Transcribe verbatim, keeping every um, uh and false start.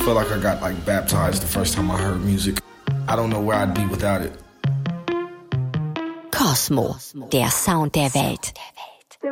feel like I got like baptized the first time I heard music. I don't know where I'd be without it. Cosmo, der Sound der Welt.